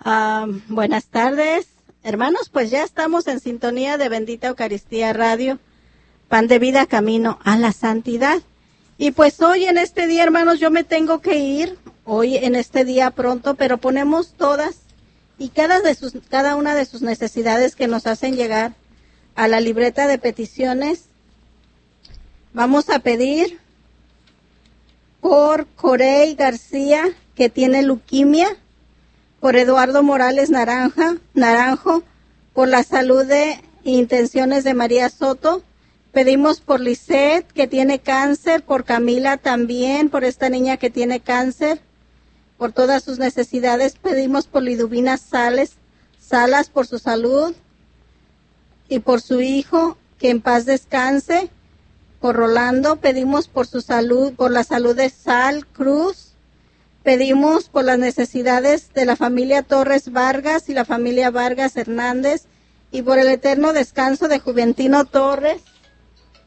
Buenas tardes, hermanos, pues ya estamos en sintonía de Bendita Eucaristía Radio, Pan de Vida, Camino a la Santidad. Y pues hoy en este día, hermanos, yo me tengo que ir, hoy en este día pronto, pero ponemos todas y cada una de sus necesidades que nos hacen llegar a la libreta de peticiones. Vamos a pedir por Corey García, que tiene leuquimia, por Eduardo Morales Naranjo, por la salud e intenciones de María Soto. Pedimos por Lisette, que tiene cáncer, por Camila también, por esta niña que tiene cáncer, por todas sus necesidades. Pedimos por Liduvina Salas, por su salud, y por su hijo, que en paz descanse. Por Rolando, pedimos por su salud, por la salud de Sal Cruz. Pedimos por las necesidades de la familia Torres Vargas y la familia Vargas Hernández, y por el eterno descanso de Juventino Torres.